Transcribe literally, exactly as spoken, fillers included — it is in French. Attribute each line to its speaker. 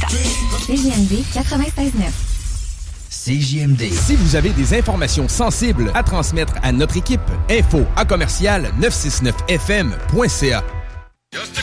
Speaker 1: C J M D quatre-vingt-seize neuf.
Speaker 2: C J M D.
Speaker 3: Si vous avez des informations sensibles à transmettre à notre équipe, info à commercial neuf cent soixante-neuf F M point C A.